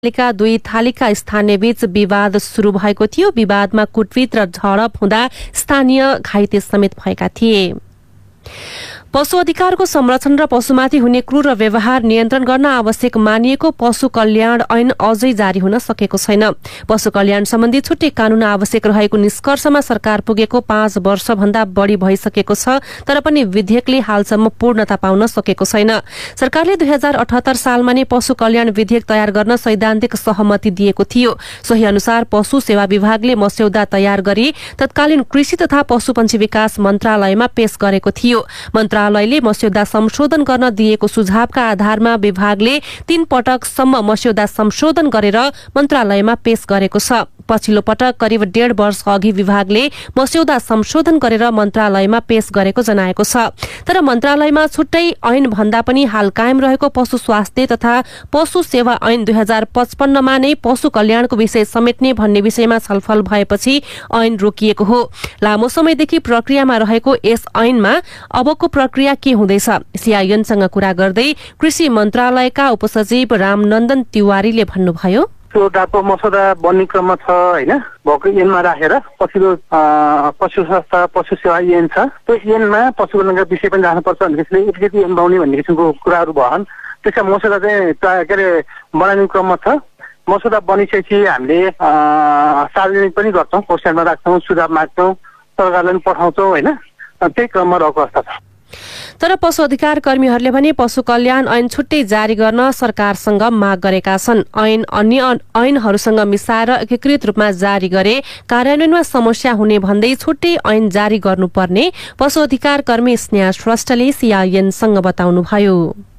दुई थालीका स्थानीय बीच विवाद शुरू भएको थियो। विवादमा कुटपिट र झडप हुँदा स्थानीय घाइते समेत भएका थिए। पशु अधिकारको संरक्षण र पशुमाथि हुने क्रूर व्यवहार नियन्त्रण गर्न आवश्यक मानिएको पशु कल्याण ऐन अझै जारी हुन सकेको छैन। पशु कल्याण सम्बन्धी छुट्टै कानून आवश्यक रहेको निष्कर्षमा सरकार पुगेको 5 वर्षभन्दा बढ़ी भइसकेको छ, तर पनि विधेयकले हालसम्म पूर्णता पाउन सकेको छैन। सरकारले 2078 सालमा नै पशु कल्याण विधेयक तयार गर्न सैद्धान्तिक सहमति दिएको थियो। सोही अनुसार पशु सेवा विभागले मस्यौदा तयार गरी तत्कालीन कृषि तथा पशुपन्छी विकास मन्त्रालयमा पेश गरेको थियो। मन्त्रालयले मस्यौदा संशोधन गर्न दिएको सुझावका आधारमा विभागले 3 पटकसम्म मस्यौदा संशोधन गरेर मन्त्रालयमा पेश गरेको छ। पछिल्लो पटक करिब 1.5 वर्ष अघि विभागले मस्यौदा संशोधन गरेर मन्त्रालयमा पेश गरेको जनाएको छ। तर मन्त्रालयमा छुट्टै ऐन भन्दा पनि हाल कायम रहेको पशु स्वास्थ्य तथा पशु सेवा ऐन 2055 मा नै पशु कल्याणको विषय समेट्ने भन्ने विषयमा छलफल भएपछि ऐन रोकिएको हो। लामो समयदेखि प्रक्रियामा रहेको यस ऐनमा अबको प्रक्रिया के हुँदैछ? सीआईएनसँग कुरा गर्दै कृषि मन्त्रालयका उपसचिव रामनन्दन तिवारीले भन्नुभयो, एउटा मसौदा बन्ने क्रममा छ हैन, भएको ऐनमा राखेर पछिल्लो पशु स्वास्थ्य पशु सेवा ऐन छ, त्यो ऐनमा पशु कल्याणका विषय पनि राख्नुपर्छ भन्ने किसिमले एकचोटि ऐन बनाउने भन्ने किसिमको कुराहरू भएन। त्यसका मसौदा चाहिँ के अरे बनाउने क्रममा छ। मसौदा बनिसकेपछि हामीले सार्वजनिक पनि गर्छौँ, वेबसाइटमा राख्छौँ, सुझाव माग्छौँ, सरकारलाई पनि पठाउँछौँ हैन, त्यही क्रममा रहेको अवस्था छ। तर पशु अधिकार कर्मीहरूले भने पशु कल्याण ऐन छुट्टै जारी गर्न सरकारसँग माग गरेका छन्। ऐन अन्य ऐनहरूसँग मिसाएर एकीकृत रूपमा जारी गरे कार्यान्वयनमा समस्या हुने भन्दै छुट्टै ऐन जारी गर्नुपर्ने पशु अधिकार कर्मी स्नेहा श्रेष्ठले सीआईएनसँग बताउनुभयो।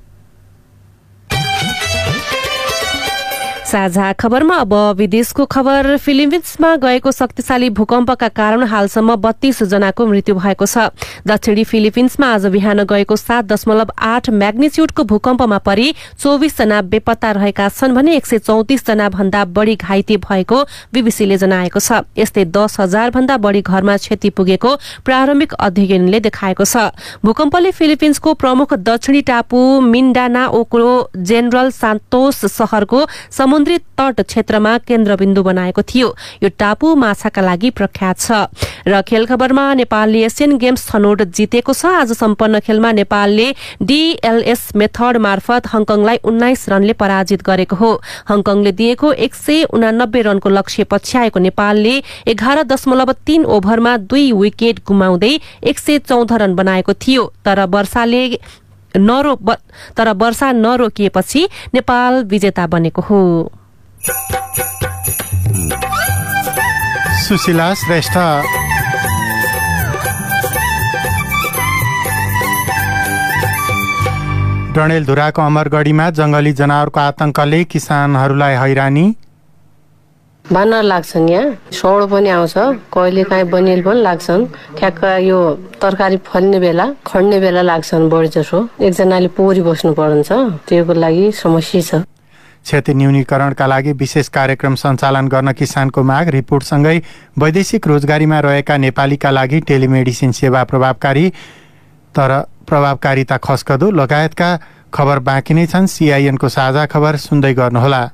साझा खबरमा अब विदेशको खबर। फिलिपिन्समा गएको शक्तिशाली भूकम्पका कारण हालसम्म 32 जनाको मृत्यु भएको छ। दक्षिणी फिलिपिन्समा आज बिहान गएको 7.8 म्याग्निच्युडको भूकम्पमा परि 24 जना बेपत्ता रहेका छन् भने 134 जना भन्दा बढ़ी घाइते भएको बीबीसीले जनाएको छ। यस्तै 10,000 भन्दा बढ़ी घरमा क्षति पुगेको प्रारम्भिक अध्ययनले देखाएको छ। भूकम्पले फिलिपिन्सको प्रमुख दक्षिणी टापु मिन्डानाओको जेनरल सान्तोस शहरको समुद्री तट क्षेत्रमा केन्द्रबिन्दु बनाएको थियो। यो टापु माछाका लागि प्रख्यात छ। र खेल खबरमा नेपालले एसियन गेम्स छनौट जितेको छ। आज सम्पन्न खेलमा नेपालले डीएलएस मेथड मार्फत हङकङलाई 19 रनले पराजित गरेको हो। हङकङले दिएको 189 रनको लक्ष्य पछ्याएको नेपालले 11.3 ओभरमा 2 विकेट गुमाउँदै 114 रन बनाएको थियो। तर वर्षा नरोकिएपछि नेपाल विजेता बनेको हो। सुशीला श्रेष्ठ। डडेलधुराको अमरगढीमा जंगली जनावरको आतंकले किसानहरूलाई हैरानी। बानर लाग्छन्, यहाँ सौडो पनि आउँछ, कहिले काहीँ बनिल पनि लाग्छन्। ठ्याक्क यो तरकारी फल्ने बेला खड्ने बेला लाग्छन् बढी जसो। एकजनाले पोरी बस्नु पर्छ, त्योको लागि समस्या छ। क्षति न्यूनीकरणका लागि विशेष कार्यक्रम सञ्चालन गर्न किसानको माग। रिपोर्टसँगै वैदेशिक रोजगारीमा रहेका नेपालीका लागि टेलिमेडिसिन सेवा प्रभावकारी, तर प्रभावकारिता खस्कदो लगायतका खबर बाँकी नै छन्। सीआईएनको साझा खबर सुन्दै गर्नुहोला।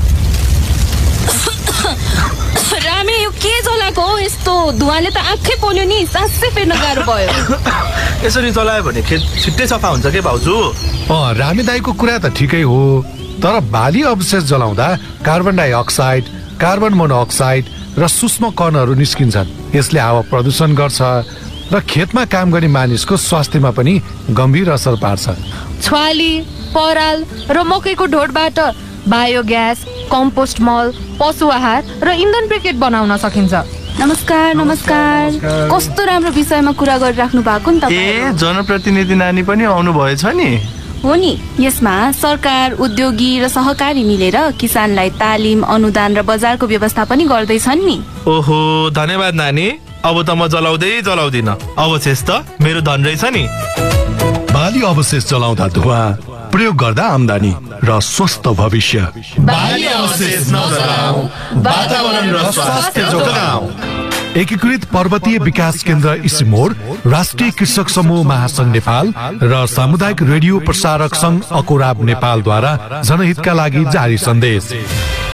यस्तो धुवाले त आँखै पोल्यो नि, सासै फेर्न गाह्रो भयो। यसरी चलायो भने खेत छिट्टै सफा हुन्छ के भाउजू? रामी दाईको कुरा त ठिकै हो, तर बाली अवशेष जलाउँदा कार्बन डाइअक्साइड, कार्बन मोनोअक्साइड र सूक्ष्म कणहरू निस्किन्छन्। यसले हावा प्रदूषण गर्छ र खेतमा काम गर्ने मानिसको स्वास्थ्यमा पनि गम्भीर असर पार्छ। छ्वाली, पराल र मकैको ढोडबाट बायोग्यास, कम्पोस्ट मल, पशु आहार र इन्धन ब्रिकेट बनाउन सकिन्छ। नमस्कार। कस्तो राम्रो विषयमा कुरा गरिराख्नु भएको नि तपाईँ। जनप्रतिनिधि नानी पनि आउनु भएछ नि? हो नि। यसमा सरकार, उद्योगी र सहकारी मिलेर किसानलाई तालिम, अनुदान र बजारको व्यवस्था पनि गर्दैछन् नि। ओहो, धन्यवाद नानी। अब त म जलाउँदिन। अवशेष त मेरो धन रहेछ नि। बाली अवशेष जलाउँदा धुवा, प्रयोग गर्दा आम्दानी र स्वस्थ भविष्य। बाली अवशेष नजलाऊ, वातावरण र स्वास्थ्य जोगाऊ। एकीकृत पर्वतीय विकास केन्द्र इसिमोर, राष्ट्रिय कृषक समूह महासंघ नेपाल र सामुदायिक रेडियो प्रसारक संघ अकोराब नेपालद्वारा जनहितका लागि जारी सन्देश।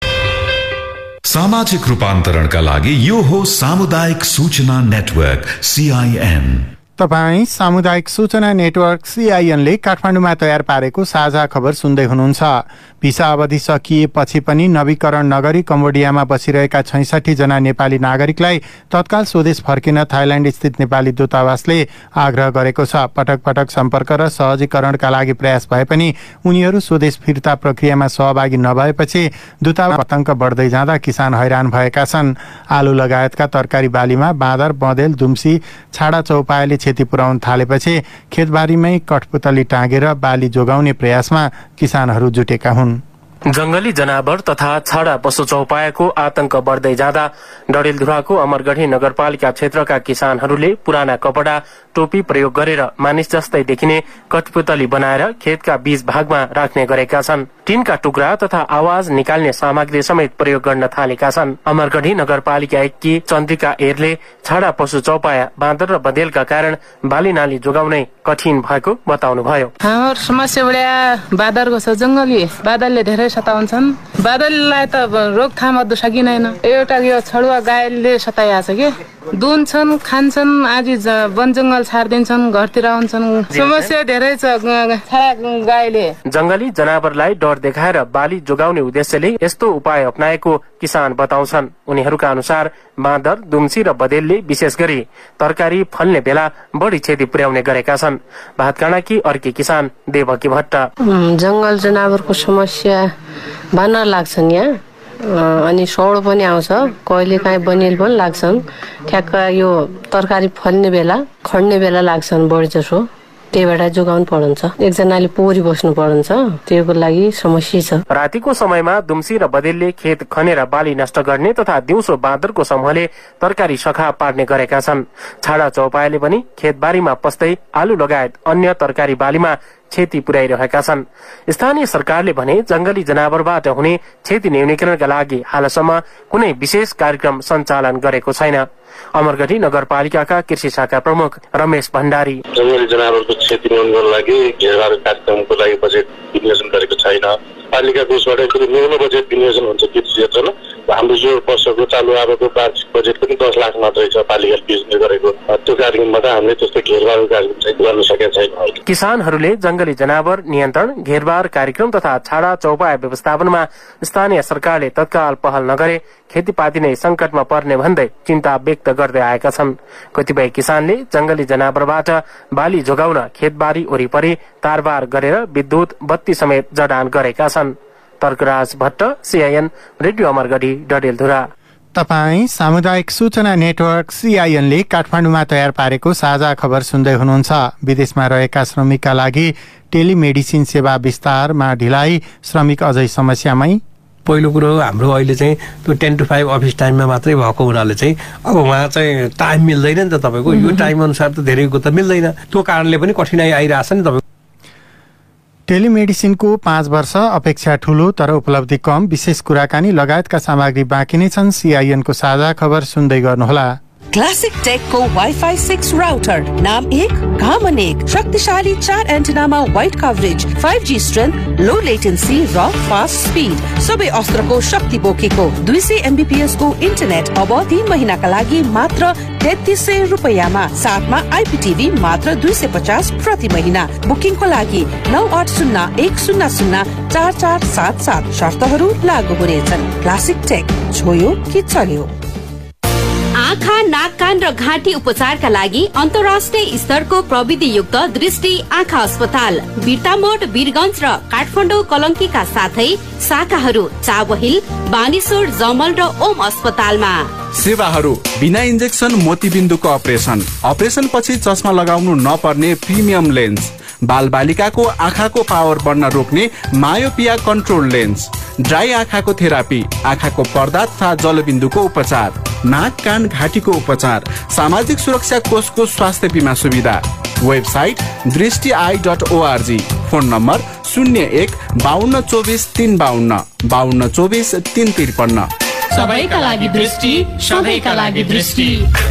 सामाजिक रूपान्तरणका लागि यो हो सामुदायिक सूचना नेटवर्क CIN। तपाई सामुदायिक सूचना नेटवर्क CIN ले काठमाडौँमा तयार पारेको साझा खबर सुन्दै हुनुहुन्छ। भिसा अवधि सकिएपछि पनि नवीकरण नगरी कम्बोडियामा बसिरहेका 66 जना नेपाली नागरिकलाई तत्काल स्वदेश फर्किन थाइल्याण्ड स्थित नेपाली दूतावासले आग्रह गरेको छ। पटक पटक सम्पर्क र सहजीकरणका लागि प्रयास भए पनि उनीहरू स्वदेश फिर्ता प्रक्रियामा सहभागी नभएपछि दूतावास आतंक बढ्दै जाँदा किसान हैरान भएका छन्। आलु लगायतका तरकारी बालीमा बाँदर, बँदेल, दुम्सी, छाडा चौपायाले क्षति पुर्याउन थालेपछि खेतबारीमै कठपुतली टाँगेर बाली जोगाउने प्रयासमा किसानहरू जुटेका हुन्। जंगली जनावर तथा छाडा पशु चौपायाको आतंक बढ्दै जाँदा डडेलधुराको अमरगढी नगरपालिका क्षेत्रका किसानहरूले पुराना कपडा, टोपी प्रयोग गरेर मानिस जस्तै देखिने कठपुतली बनाएर खेतका बीच भागमा राख्ने गरेका छन्। टिनका टुक्रा तथा आवाज निकाल्ने सामग्री समेत प्रयोग गर्न थालेका छन्। अमरगढी नगरपालिका 1 की चन्द्रिका एरले छाडा पशु चौपाया, बाँदर र बँदेलका कारण बाली नाली जोगाउनै कठिन भएको बताउनुभयो। हाम्रो समस्या बढ्या बाँदरको छ, जंगली बाँदरले धेरै सताउँछन्। बाँदरलाई त रोकथाम अझ सकिँदैन। एउटा यो छडुवा गाईले सताइएको छ कि दुन्छन्, खान्छन्, आदि वन जंगल छाड्दिन्छन्, घरतिर आउँछन्। समस्या धेरै छ गाईले। जंगली जनावरलाई डर देखाएर बाली जोगाउने उद्देश्यले यस्तो उपाय अपनाएको किसान बताउँछन्। उनीहरूका अनुसार बाँदर, दुम्सी र बँदेलले विशेष गरी तरकारी फल्ने बेला बढी क्षति पुर्याउने गरेका छन्। भातकाँडाकी अर्की किसान देवकी भट्ट। जंगल जनावरको समस्या बानर लाग्छन् यहाँ, अनि सौड पनि आउँछ, कहिले काहीँ बनिल पनि लाग्छन्। ठ्याक्क यो तरकारी फल्ने बेला, खड्ने बेला लाग्छन् बढी जसो। त्यहीबाट जोगाउनु पर्छ। एकजनाले पोरी बस्नु पर्छ, त्यसको लागि समस्या छ। रातिको समयमा दुम्सी र बँदेलले खेत खनेर बाली नष्ट गर्ने तथा दिउँसो बाँदरको समूहले तरकारी सखा पार्ने गरेका छन्। छाडा चौपायाले पनि खेतबारीमा पस्दै आलु लगायत अन्य तरकारी बालीमा क्षति पुर्याइरहेका छन्। स्थानीय सरकारले भने जंगली जनावरबाट हुने क्षति न्यूनीकरणका लागि हालसम्म कुनै विशेष कार्यक्रम सञ्चालन गरेको छैन। अमरगढी नगरपालिकाका कृषि शाखा प्रमुख रमेश भण्डारी। जंगली जनावरको क्षति न्यूनीकरणको लागि घेरबार कार्यक्रमको लागि बजेट विनियोजन गरेको छैन। पालिकाको उसबाट न्यून बजेट विनियोजन हुन्छ कृषि क्षेत्रमा। हाम्रो यो वर्षको चालु आवको वार्षिक बजेट पनि 10 लाख मात्रै छ पालिकाले विनियोजन गरेको। त्यो कार्यक्रमबाट हामीले त्यस्तो घेरबार कार्यक्रम चाहिँ गर्न सकेका छैनौँ। किसानहरूले जंगली जनावर नियन्त्रण, घेरबार कार्यक्रम तथा छाडा चौपाया व्यवस्थापनमा स्थानीय सरकारले तत्काल पहल नगरे खेतीपाती नै संकटमा पर्ने भन्दै चिन्ता व्यक्त गर्दै आएका छन्। कतिपय किसानले जंगली जनावरबाट बाली जोगाउन खेतबारी वरिपरि तारबार गरेर विद्युत बत्ती समेत जडान गरेका छन्। Tarkaraj Bhatt, CIN, radio Amargadhi, Dadeldhura. तपाई सामुदायिक सूचना नेटवर्क CIN ले काठमाडौँमा तयार पारेको साझा खबर सुन्दै हुनुहुन्छ। विदेशमा रहेका श्रमिकका लागि टेलिमेडिसिन सेवा विस्तारमा ढिलाइ, श्रमिक अझै समस्यामै। पहिलो कुरो हाम्रो अहिले चाहिँ त्यो 10 to 5 अफिस टाइममा मात्रै भएको हुनाले चाहिँ अब उहाँ चाहिँ टाइम मिल्दैन नि त तपाईँको, यो टाइम अनुसार त धेरैको त मिल्दैन। त्यो कारणले पनि कठिनाइ आइरहेछ नि तपाईँको। टेलिमेडिसिनको 5 वर्ष अपेक्षा ठूलो तर उपलब्धि कम, विशेष कुराकानी लगायतका सामग्री बाँकी नै छन्। CIN को साझा खबर सुन्दै गर्नुहोला। क्लासिक टेक को वाइफाई 6 राउटर, नाम 1 काम 1, शक्तिशाली 4 एन्टेनामा वाइड कभरेज, 5G स्ट्रेन्थ, लो लेटेन्सी र फास्ट स्पिड, सबै अस्त्रको शक्ति बोकेको 200 MBPS को इन्टरनेट अब 3 महिनाका लागि मात्र 3300 रुपैयाँमा, साथमा IPTV मात्र 250 प्रति महिना। बुकिङको लागि 9801004477, शर्तहरू लागू हुनेछन्। क्लासिक टेक, छोयो कि चल्यो। आँखा, नाक, कान र घाँटी उपचारका लागि अन्तर्राष्ट्रिय स्तरको प्रविधि युक्त दृष्टि आँखा अस्पताल बिर्तामोड, वीरगञ्ज र काठमाडौँ कलङ्कीका साथै शाखाहरू चाबहिल, बानेश्वर, जमल र ओम अस्पतालमा। सेवाहरू बिना इन्जेक्सन मोतीबिन्दुको अपरेसन, अपरेसन पछि चस्मा लगाउनु नपर्ने प्रिमियम लेन्स, बाल बालिकाको आँखाको पावर बढ्न रोक्ने मायोपिया कन्ट्रोल लेन्स, ड्राई आँखाको थेरापी, आँखाको पर्दा तथा जलबिन्दुको उपचार, नाक, कान, घाँटीको उपचार, सामाजिक सुरक्षा कोषको स्वास्थ्य बीमा सुविधा। Website दृष्टि.org, phone number 01 52 24 352 52 24 353। सबैका लागि दृष्टि, सबैका लागि दृष्टि।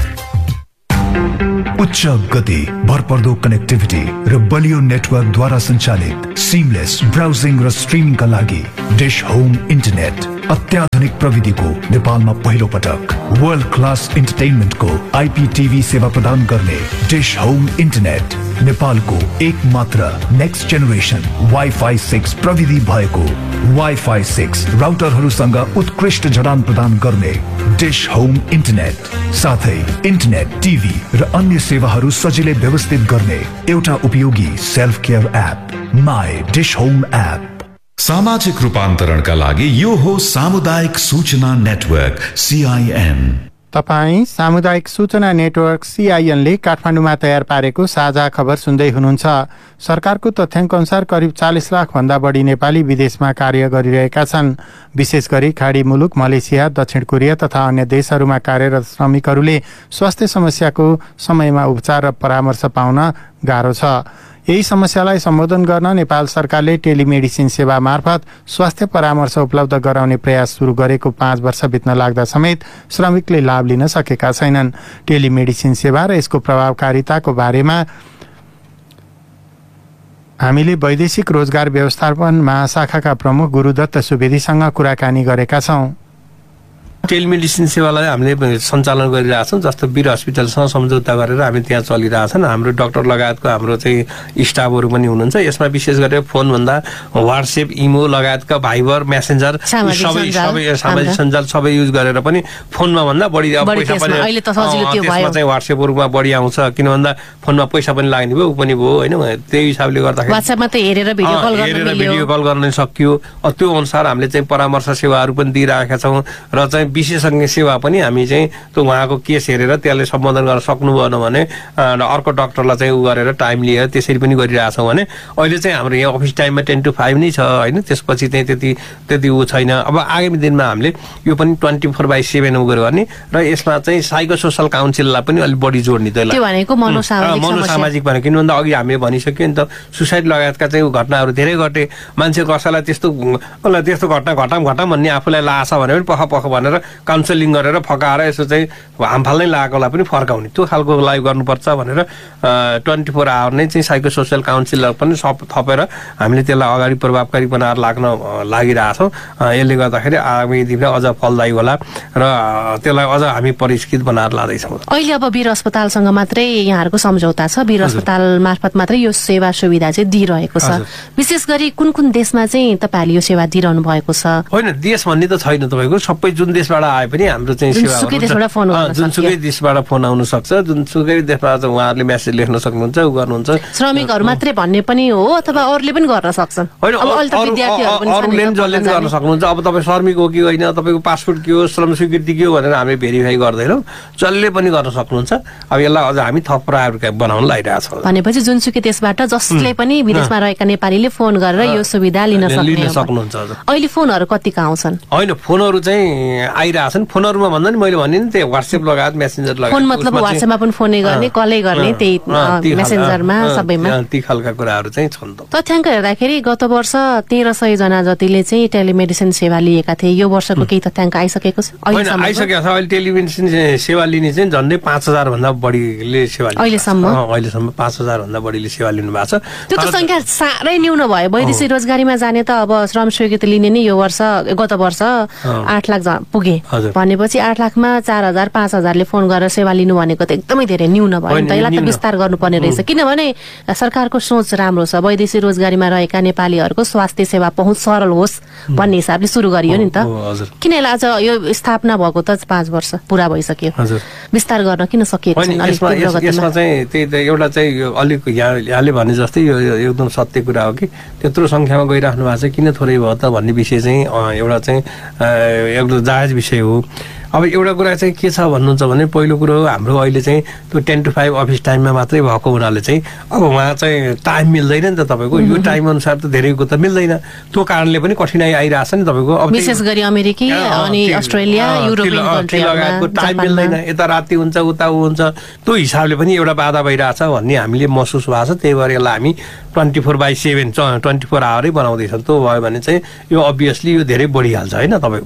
उच्च गति, भरपर्दो कनेक्टिभिटी र बलियो नेटवर्कद्वारा सञ्चालित सिमलेस ब्राउजिङ र स्ट्रिमिङका लागि डिश होम इन्टरनेट अत्याधुनिक प्रविधिको नेपालमा पहिलो पटक वर्ल्ड क्लास इन्टरटेनमेन्टको IPTV सेवा प्रदान गर्ने डिश होम इन्टरनेट नेपालको एक मात्र नेक्स्ट जेनेरेसन Wi-Fi 6 प्रविधि भएको Wi-Fi 6 राउटरहरूसँग उत्कृष्ट जडान प्रदान गर्ने डिश होम इन्टरनेट साथै इन्टरनेट टिभी र अन्य सेवाहरू सजिलै व्यवस्थित गर्ने एउटा उपयोगी self care app my dish home app. सामाजिक रूपान्तरणका लागि यो हो सामुदायिक सूचना नेटवर्क CIN। तपाई सामुदायिक सूचना नेटवर्क CIN ले काठमाडौँमा तयार पारेको साझा खबर सुन्दै हुनुहुन्छ। सरकारको तथ्याङ्क अनुसार करिब 40 लाख भन्दा बढी नेपाली विदेशमा कार्य गरिरहेका छन्। विशेष गरी खाडी मुलुक मलेसिया, दक्षिण कोरिया तथा अन्य देशहरूमा कार्यरत श्रमिकहरूले स्वास्थ्य समस्याको समयमा उपचार र परामर्श पाउन गाह्रो छ। यही समस्यालाई सम्बोधन गर्न नेपाल सरकारले टेलिमेडिसिन सेवा मार्फत स्वास्थ्य परामर्श उपलब्ध गराउने प्रयास सुरु गरेको 5 वर्ष बित्न लाग्दा समेत श्रमिकले लाभ लिन सकेका छैनन्। टेलिमेडिसिन सेवा र यसको प्रभावकारिताको बारेमा हामीले वैदेशिक रोजगार व्यवस्थापन महाशाखाका प्रमुख गुरुदत्त सुवेदीसँग कुराकानी गरेका छौं। टेलिमेडिसिन सेवालाई हामीले सञ्चालन गरिरहेछौँ। जस्तो वीर हस्पिटलसँग सम्झौता गरेर हामी त्यहाँ चलिरहेछन्। हाम्रो डाक्टर लगायतको हाम्रो चाहिँ स्टाफहरू पनि हुनुहुन्छ। यसमा विशेष गरेर फोनभन्दा व्हाट्सएप, इमो लगायतका भाइबर, मेसेन्जर सबै सामाजिक सञ्जाल सबै युज गरेर पनि फोनमा भन्दा बढी पैसा पनि त्यसमा चाहिँ व्हाट्सएपहरूमा बढी आउँछ। किन भन्दा फोनमा पैसा पनि लाग्ने भयो, ऊ पनि भयो होइन। त्यही हिसाबले गर्दाखेरि व्हाट्सएपमा त हेरेर भिडियो कल गर्न सकियो। त्यो अनुसार हामीले चाहिँ परामर्श सेवाहरू पनि दिइरहेका छौँ र चाहिँ विशेषज्ञ सेवा पनि हामी चाहिँ त्यो उहाँको केस हेरेर त्यसले सम्बोधन गर्न सक्नु भएन भने अर्को डाक्टरलाई चाहिँ उ गरेर टाइम लिएर त्यसरी पनि गरिरहेछौँ भने अहिले चाहिँ हाम्रो यहाँ अफिस टाइममा 10 to 5 नै छ होइन। त्यसपछि चाहिँ त्यति ऊ छैन। अब आगामी दिनमा हामीले यो पनि 24/7 उ गर्ने र यसमा चाहिँ साइको सोसल काउन्सिललाई पनि अलिक बढी जोड्ने त्यो भनेको मनोसामाजिक भनेको किन भन्दा अघि हामीले भनिसक्यो नि त सुसाइड लगायतका चाहिँ घटनाहरू धेरै घटे। मान्छे कसैलाई त्यस्तो घटना घटाम भन्ने आफूलाई लाग्छ भने पनि पख भनेर काउन्सिलिङ गरेर फकाएर यसो चाहिँ हामफाल नै लागेकोलाई पनि फर्काउने त्यो खालको लागि गर्नुपर्छ भनेर 24 आवर नै चाहिँ साइको सोसियल काउन्सिलर पनि थपेर हामीले त्यसलाई अगाडि प्रभावकारी बनाएर लाग्न लागिरहेछौँ। यसले गर्दाखेरि आगामी दिनमा अझ फलदायी होला र त्यसलाई अझ हामी परिष्कृत बनाएर लाँदैछौँ। अहिले अब वीर अस्पतालसँग मात्रै यहाँहरूको सम्झौता छ, वीर अस्पताल मार्फत मात्रै यो सेवा सुविधा चाहिँ दिइरहेको छ। विशेष गरी कुन देशमा चाहिँ तपाईँहरूले यो सेवा दिइरहनु भएको छ? होइन, देश भन्ने त छैन। तपाईँको सबै जुन देशबाट आए पनि हाम्रो चाहिँ जुनसुकै देशबाट फोन आउन सक्छ। जुनसुकै देशबाट उहाँहरूले मेसेज लेख्न सक्नुहुन्छ, उ गर्नुहुन्छ। श्रमिकहरू मात्रै भन्ने पनि हो अथवा अरूले पनि गर्न सक्छन्? होइन, अरूले पनि जसले पनि गर्न सक्नुहुन्छ। अब तपाईँ श्रमिक हो कि होइन, तपाईँको पासपोर्ट के हो, श्रम स्वीकृति के हो भनेर हामीले भेरिफाई गर्दैनौँ। जसले पनि गर्न सक्नुहुन्छ। अब यसलाई अझ हामी थप प्रायोरिटी बनाउन लागिरहेछौँ। भनेपछि जुनसुकै देशबाट जसले पनि विदेशमा रहेका नेपालीले फोन गरेर यो सुविधा लिन सक्नुहुन्छ। अहिले फोनहरू कतिका आउँछन्? होइन, फोनहरू चाहिँ आइरहेछन्। फोनहरूमा भन्दा नि मैले भने नि त्यही व्हाट्सएप लगायत मेसेन्जर लगायत फोन मतलब व्हाट्सएपमा पनि फोनै गर्ने, कलै गर्ने, त्यही मेसेन्जरमा सबैमा ती खालका कुराहरू चाहिँ छन्। तथ्याङ्क हेर्दाखेरि गत वर्ष 1300 जना जतिले चाहिँ टेलिमेडिसिन सेवा लिएका थिए। यो वर्षको केही तथ्याङ्क आइसकेको छ? आइसकेको छ। अहिले टेलिमेडिसिन सेवा लिने चाहिँ झन्डै 5000 भन्दा बढीले सेवा अहिलेसम्म 5000 भन्दा बढीले सेवा लिनु भएको छ। त्यो त संख्या साह्रै न्यून भयो। वैदेशिक रोजगारीमा जाने त अब श्रम स्वीकृति लिने नि गत वर्ष 8 लाख पुगे भनेपछि 8 लाखमा 4000 5000ले फोन गरेर सेवा लिनु भनेको त एकदमै धेरै न्यून भयो। त्यसलाई त विस्तार गर्नुपर्ने रहेछ। किनभने सरकारको सोच राम्रो छ, वैदेशिक रोजगारीमा रहेका नेपालीहरूको स्वास्थ्य सेवा पहुँच सरल होस् भन्ने हिसाबले सुरु गरियो नि त। किन यसलाई आज यो स्थापना भएको त 5 वर्ष पुरा भइसक्यो, विस्तार गर्न किन सकिएको छैन? यसमा चाहिँ त्यही त एउटा चाहिँ अलिक यहाँले भने जस्तै यो एकदम सत्य कुरा हो कि त्यत्रो संख्यामा गइराख्नु भएको छ, किन थोरै भयो त भन्ने विषय चाहिँ एउटा चाहिँ एकदम जायज विषय हो। अब एउटा कुरा चाहिँ के छ भन्नुहुन्छ भने पहिलो कुरो हाम्रो अहिले चाहिँ त्यो 10 to 5 अफिस टाइममा मात्रै भएको हुनाले चाहिँ अब उहाँ चाहिँ टाइम मिल्दैन नि त। तपाईँको यो टाइम अनुसार त धेरैको त मिल्दैन। त्यो कारणले पनि कठिनाइ आइरहेछ नि तपाईँको। अब विशेष गरी अमेरिकी अनि अस्ट्रेलिया युरोपियन कन्ट्रीहरुको टाइम मिल्दैन, यता राति हुन्छ उता हुन्छ। त्यो हिसाबले पनि एउटा बाधा भइरहेछ भन्ने हामीले महसुस भएको छ। त्यही भएर यसलाई हामी 24/7 24 आवरै बनाउँदैछौँ। त्यो भयो भने चाहिँ यो अभियसली यो धेरै बढिहाल्छ होइन तपाईँको।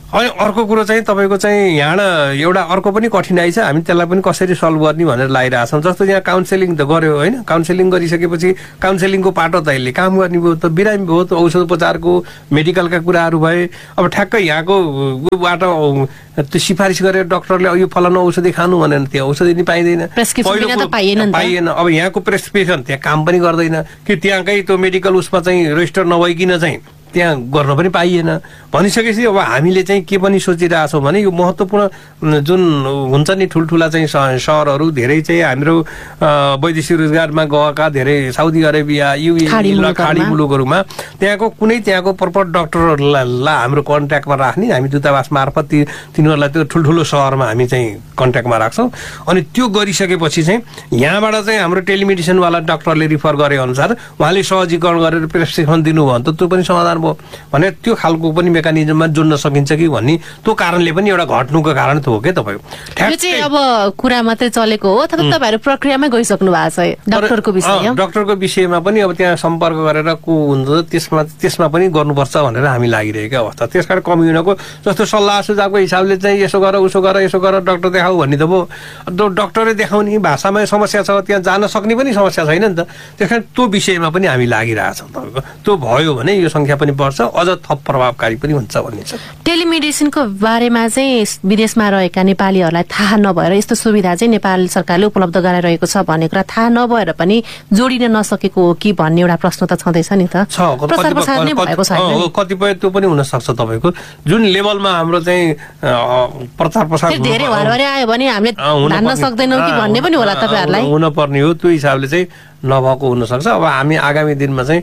अनि अर्को कुरो चाहिँ तपाईँको चाहिँ यहाँ एउटा अर्को पनि कठिनाइ छ, हामी त्यसलाई पनि कसरी सल्भ गर्ने भनेर लागिरहेछौँ। जस्तो यहाँ काउन्सेलिङ त गर्यो होइन, काउन्सेलिङ गरिसकेपछि काउन्सेलिङको पाटो त यसले काम गर्ने भयो, त बिरामी भयो, त औषध उपचारको मेडिकलका कुराहरू भए। अब ठ्याक्कै यहाँकोबाट त्यो सिफारिस गरेर डक्टरले यो फलानु औषधि खानु भनेर त्यो औषधि नि पाइँदैन, पाइएन। अब यहाँको प्रेसक्रिप्सन त्यहाँ काम पनि गर्दैन कि त्यहाँकै त्यो मेडिकल उसमा चाहिँ रेजिस्टर नभइकन चाहिँ त्यहाँ गर्न पनि पाइएन। भनिसकेपछि अब हामीले चाहिँ के पनि सोचिरहेछौँ भने यो महत्त्वपूर्ण जुन हुन्छ नि ठुल्ठुला चाहिँ सहरहरू धेरै चाहिँ हाम्रो वैदेशिक रोजगारमा गएका धेरै साउदी अरेबिया युए खाडी मुलुकहरूमा त्यहाँको कुनै त्यहाँको प्रपर डक्टरहरूलाई हाम्रो कन्ट्याक्टमा राख्ने, हामी दूतावास मार्फत तिनीहरूलाई त्यो ठुल्ठुलो सहरमा हामी चाहिँ कन्ट्याक्टमा राख्छौँ। अनि त्यो गरिसकेपछि चाहिँ यहाँबाट चाहिँ हाम्रो टेलिमेडिसिनवाला डक्टरले रिफर गरे अनुसार उहाँले सहजीकरण गरेर प्रेसक्रिप्सन दिनुभयो भने त त्यो पनि समाधान भयो भने त्यो खालको पनि मेकानिजममा जोड्न सकिन्छ कि भन्ने त्यो कारणले पनि एउटा घट्नुको कारण त हो क्या तपाईँको। यो चाहिँ अब कुरा मात्रै चलेको हो अथवा तपाईँहरू प्रक्रियामै गइसक्नु भएको छ डक्टरको विषयमा? डक्टरको विषयमा पनि अब त्यहाँ सम्पर्क गरेर को हुन्छ त्यसमा पनि गर्नुपर्छ भनेर हामी लागिरहेको अवस्था। त्यसकारण कम्युनको जस्तो सल्लाह सुझावको हिसाबले चाहिँ यसो गर उसो गर डक्टर देखाऊ भन्ने त भयो, डक्टरै देखाउने भाषामा समस्या छ, त्यहाँ जान सक्ने पनि समस्या छैन नि त। त्यस कारण त्यो विषयमा पनि हामी लागिरहेछौँ तपाईँको। त्यो भयो भने यो सङ्ख्या पनि बढ्छ, अझ थप प्रभावकारी पनि हुन्छ भन्ने छ। टेलिमेडिसिनको बारेमा चाहिँ विदेशमा रहेका नेपालीहरूलाई थाहा नभएर यस्तो सुविधा चाहिँ नेपाल सरकारले उपलब्ध गराइरहेको छ भन्ने कुरा थाहा नभएर पनि जोडिन नसकेको हो कि भन्ने एउटा प्रश्न त छँदैछ नि त। प्रचार प्रसार नै भएको छैन, कतिपय त्यो पनि हुन सक्छ तपाईँको। जुन लेभलमा हाम्रो चाहिँ प्रचार प्रसार धेरै हरभरे आयो भने हामीले धान्न सक्दैनौँ कि भन्ने पनि होला तपाईँहरूलाई। हुनुपर्ने हो, त्यो हिसाबले चाहिँ नभएको हुनसक्छ। अब हामी आगामी दिनमा चाहिँ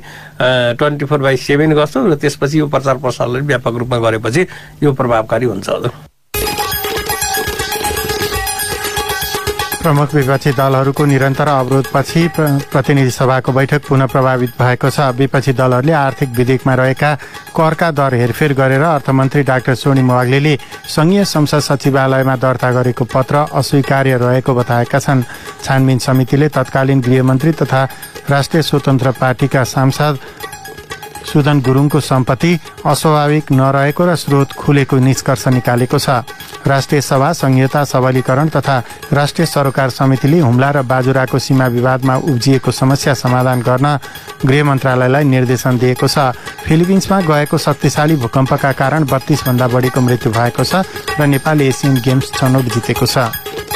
24/7 गर्छौँ र त्यसपछि यो प्रचार प्रसारलाई व्यापक रूपमा गरेपछि यो प्रभावकारी हुन्छ। प्रमुख विपक्षी दलहरूको निरन्तर अवरोधपछि प्रतिनिधि सभाको बैठक पुनः प्रभावित भएको छ। विपक्षी दलहरूले आर्थिक विधेयकमा रहेका करका दर हेरफेर गरेर अर्थमन्त्री डाक्टर स्वर्णिम वाग्लेले संघीय संसद सचिवालयमा दर्ता गरेको पत्र अस्वीकार्य रहेको बताएका छन्। छानबिन समितिले तत्कालीन गृहमन्त्री तथा राष्ट्रिय स्वतन्त्र पार्टीका सांसद सुदन गुरुङको सम्पत्ति अस्वाभाविक नरहेको र स्रोत खुलेको निष्कर्ष निकालेको छ। राष्ट्रिय सभा संहिता सबलीकरण तथा राष्ट्रिय सरोकार समितिले हुम्ला र बाजुराको सीमा विवादमा उब्जिएको समस्या समाधान गर्न गृह मन्त्रालयलाई निर्देशन दिएको छ। फिलिपिन्समा गएको शक्तिशाली भूकम्पका कारण 32 भन्दा बढीको मृत्यु भएको छ र नेपालले एसियन गेम्स छनौट जितेको छ।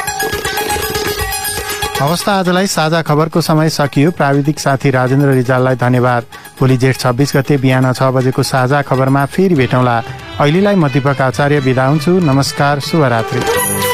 अवस्था आजलाई साझा खबरको समय सकियो। प्राविधिक साथी राजेन्द्र रिजाललाई धन्यवाद। भोलि जेठ 26 गते बिहान 6 बजेको साझा खबरमा फेरि भेटौँला। अहिलेलाई म दीपक आचार्य बिदा हुन्छु। नमस्कार, शुभरात्रि।